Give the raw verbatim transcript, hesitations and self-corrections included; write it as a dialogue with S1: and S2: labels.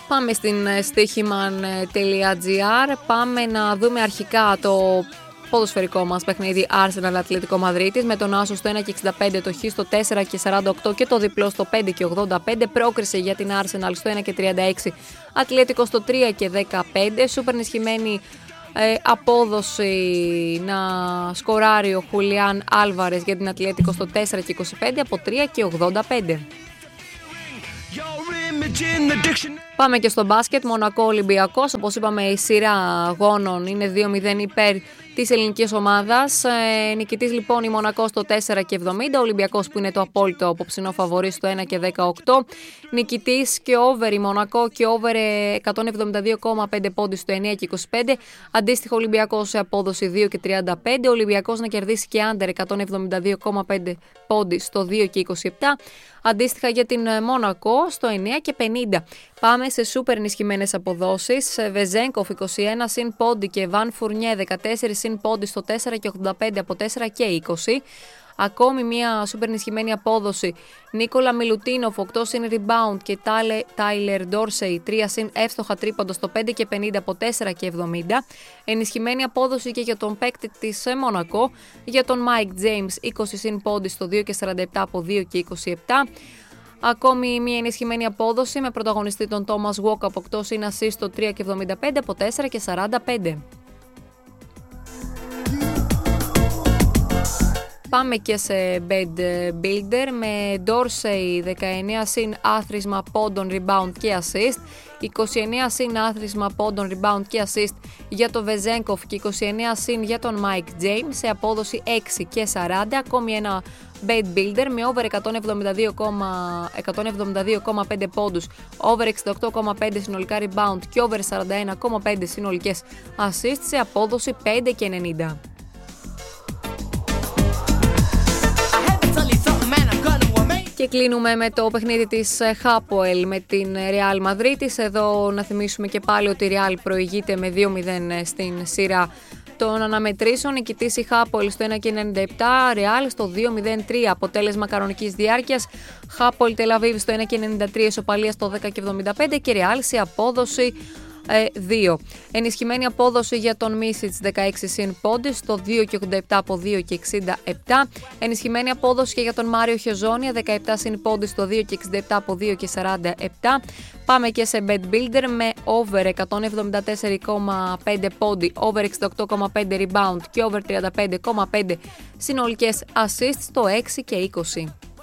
S1: Πάμε στην στοίχημαν τελεία τζι άρ. Πάμε να δούμε αρχικά το ποδοσφαιρικό μας παιχνίδι Arsenal Ατλέτικο Μαδρίτης με τον άσο στο ένα και εξήντα πέντε, το χ στο τέσσερα και σαράντα οκτώ και το διπλό στο πέντε και ογδόντα πέντε. Πρόκριση για την Arsenal στο ένα και τριάντα έξι, Ατλέτικο στο τρία και δεκαπέντε. Σούπερ ενισχυμένη ε, απόδοση να σκοράρει ο Χουλιάν Άλβαρες για την Ατλέτικο στο τέσσερα και είκοσι πέντε από τρία και ογδόντα πέντε. Πάμε και στο μπάσκετ, Μονακό Ολυμπιακός. Όπως είπαμε, η σειρά αγώνων είναι δύο μηδέν υπέρ της ελληνικής ομάδας. Ε, νικητής λοιπόν η Μονακό στο τέσσερα και εβδομήντα, ο Ολυμπιακός που είναι το απόλυτο απόψινό φαβορί στο ένα και δεκαοκτώ. Νικητής και over η Μονακό και over εκατόν εβδομήντα δύο κόμμα πέντε πόντους στο εννέα και είκοσι πέντε. Αντίστοιχο Ολυμπιακός σε απόδοση δύο και τριάντα πέντε. Ο Ολυμπιακός να κερδίσει και under εκατόν εβδομήντα δύο κόμμα πέντε πόντους στο δύο και είκοσι επτά. Αντίστοιχα για την Μονακό στο εννέα και πενήντα. Πάμε σε σούπερ ενισχυμένες αποδόσεις. Βεζέγκοφ είκοσι ένα συν πόντι και Βαν Φουρνιέ δεκατέσσερα συν πόντι στο τέσσερα και ογδόντα πέντε από τέσσερα και είκοσι. Ακόμη μια σούπερ ενισχυμένη απόδοση. Νίκολα Μιλουτίνοφ οκτώ συν rebound και Τάιλερ Ντόρσεϊ τρία συν εύστοχα τρίποντο στο πέντε και πενήντα από τέσσερα και εβδομήντα. Ενισχυμένη απόδοση και για τον παίκτη της Μονακό, για τον Μάικ Τζέιμς είκοσι συν πόντι στο δύο και σαράντα επτά από δύο και είκοσι επτά. Ακόμη μια ενισχυμένη απόδοση με πρωταγωνιστή τον Τόμας Γουόκ από οκτώ συν assist στο τρία και εβδομήντα πέντε από τέσσερα και σαράντα πέντε. Πάμε και σε bed builder με Dorsey δεκαεννέα συν άθροισμα πόντων, rebound και assist, είκοσι εννέα συν άθροισμα πόντων, rebound και assist για τον Βεζέγκοφ και είκοσι εννέα συν για τον Mike James σε απόδοση έξι και σαράντα. Ακόμη ένα bed builder με over εκατόν εβδομήντα δύο κόμμα πέντε πόντους, over εξήντα οκτώ κόμμα πέντε συνολικά rebound και over σαράντα ένα κόμμα πέντε συνολικές assist σε απόδοση πέντε και ενενήντα. Και κλείνουμε με το παιχνίδι της Χάποελ με την Ρεάλ Μαδρίτης. Εδώ να θυμίσουμε και πάλι ότι η Ρεάλ προηγείται με δύο μηδέν στην σειρά των αναμετρήσεων. Νικητής η Χάποελ στο ένα και ενενήντα επτά, Ρεάλ στο δύο μηδέν τρία, αποτέλεσμα κανονικής διάρκειας. Χάποελ Τελαβίβ στο ένα και ενενήντα τρία, ισοπαλία στο δέκα και εβδομήντα πέντε και Ρεάλ σε απόδοση δύο. Ενισχυμένη απόδοση για τον Μίσιτς δεκαέξι συν πόντους στο δύο και ογδόντα επτά από δύο και εξήντα επτά. Ενισχυμένη απόδοση και για τον Μάριο Χεζόνια δεκαεπτά συν πόντους στο δύο και εξήντα επτά από δύο και σαράντα επτά. Πάμε και σε bed builder με over εκατόν εβδομήντα τέσσερα κόμμα πέντε πόντι, over εξήντα οκτώ κόμμα πέντε rebound και over τριάντα πέντε κόμμα πέντε συνολικές assist στο έξι και είκοσι.